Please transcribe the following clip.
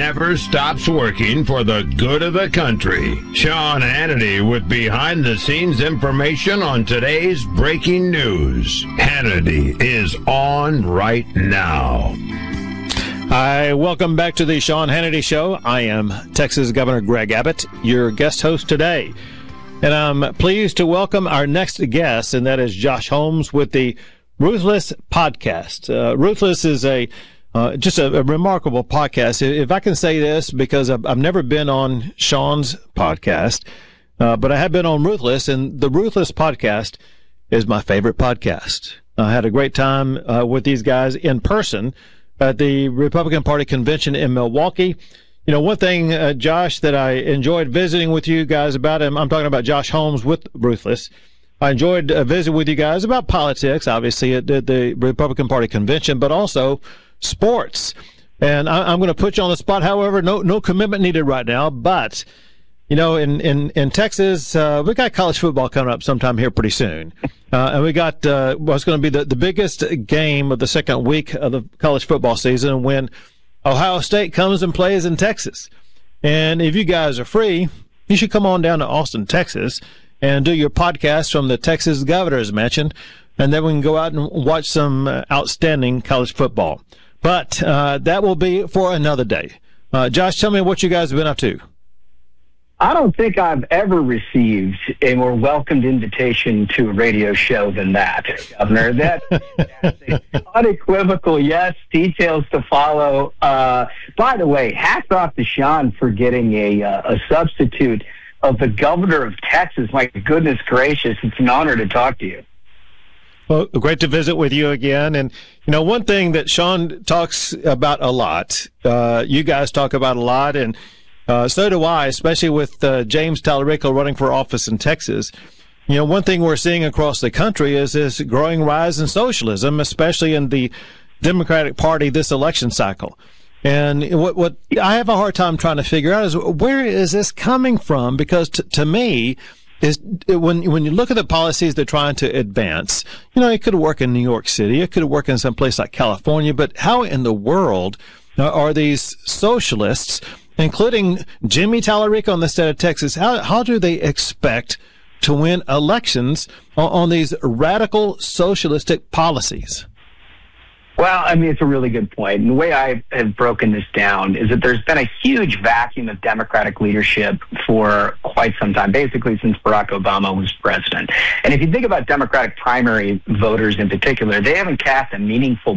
never stops working for the good of the country. Sean Hannity with behind-the-scenes information on today's breaking news. Hannity is on right now. Hi, welcome back to the Sean Hannity Show. I am Texas Governor Greg Abbott, your guest host today. And I'm pleased to welcome our next guest, and that is Josh Holmes with the Ruthless Podcast. Ruthless is just a remarkable podcast. If I can say this, because I've never been on Sean's podcast, but I have been on Ruthless, and the Ruthless Podcast is my favorite podcast. I had a great time with these guys in person at the Republican Party convention in Milwaukee. You know, one thing, Josh, that I enjoyed visiting with you guys about, and I'm talking about Josh Holmes with Ruthless. I enjoyed visiting with you guys about politics, obviously, at the Republican Party convention, but also sports. And I'm going to put you on the spot. However, no commitment needed right now. But, you know, in Texas, we got college football coming up sometime here pretty soon. And we got what's going to be the biggest game of the second week of the college football season when Ohio State comes and plays in Texas. And if you guys are free, you should come on down to Austin, Texas, and do your podcast from the Texas Governor's Mansion. And then we can go out and watch some outstanding college football. But that will be for another day. Josh, tell me what you guys have been up to. I don't think I've ever received a more welcomed invitation to a radio show than that, Governor. That's unequivocal, yes, details to follow. By the way, hats off to Sean for getting a substitute of the governor of Texas. My goodness gracious, it's an honor to talk to you. Well, great to visit with you again. And, you know, one thing that Sean talks about a lot, you guys talk about a lot, and so do I, especially with James Tallarico running for office in Texas. You know, one thing we're seeing across the country is this growing rise in socialism, especially in the Democratic Party this election cycle. And what I have a hard time trying to figure out is where is this coming from? Because to me, is when you look at the policies they're trying to advance, you know, it could work in New York City, it could work in some place like California, but how in the world are these socialists, including Jimmy Tallarico in the state of Texas, how do they expect to win elections on these radical socialistic policies? Well, I mean, it's a really good point. And the way I have broken this down is that there's been a huge vacuum of Democratic leadership for quite some time, basically since Barack Obama was president. And if you think about Democratic primary voters in particular, they haven't cast a meaningful